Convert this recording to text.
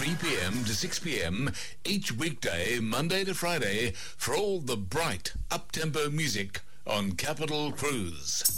3 p.m. to 6 p.m. each weekday, Monday to Friday, for all the bright, up-tempo music on Capital Cruise.